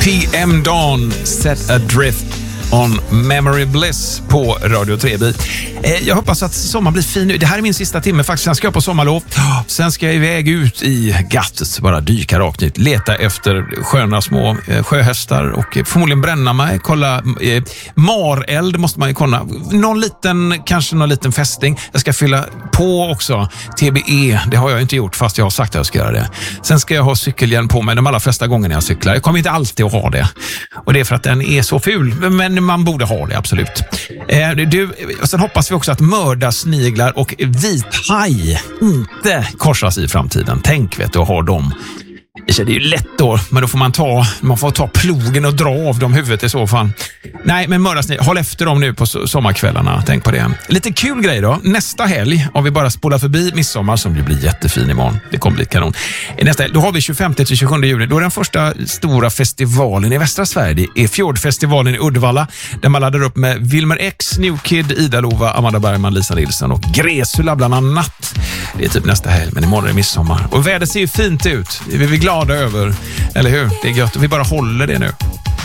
PM Dawn, Set Adrift on Memory Bliss på Radio 3. Jag hoppas att sommaren blir fin nu. Det här är min sista timme faktiskt. Sen ska jag på sommarlov. Sen ska jag iväg ut i gattet, bara dyka rakt ut. Leta efter sköna små sjöhästar och förmodligen bränna mig. Kolla mareld måste man ju kolla. Kanske någon liten fästing. Jag ska fylla på också TBE. Det har jag inte gjort fast jag har sagt att jag ska göra det. Sen ska jag ha cykelhjälm på mig de allra flesta gångerna jag cyklar. Jag kommer inte alltid att ha det. Och det är för att den är så ful. Men man borde ha det, absolut. Och sen hoppas vi också att mördarsniglar och vithaj inte korsas i framtiden. Tänk vet du, att ha dem. Det är ju lätt då, men då får man får ta plogen och dra av dem huvudet i så fall. Nej, men mördarsniglar, håll efter dem nu på sommarkvällarna. Tänk på det. Lite kul grej då. Nästa helg har vi bara spolat förbi midsommar som blir jättefin imorgon. Det kommer bli kanon. Nästa helg, då har vi 25-27 juni. Då är den första stora festivalen i västra Sverige. Det är Fjordfestivalen i Uddevalla. Där man laddar upp med Wilmer X, New Kid, Ida Lova, Amanda Bergman, Lisa Nilsson och Gresula bland annat. Det är typ nästa helg, men imorgon är det midsommar. Och vädret ser ju fint ut. Det är vi glada över, eller hur? Det är gött. Vi bara håller det nu.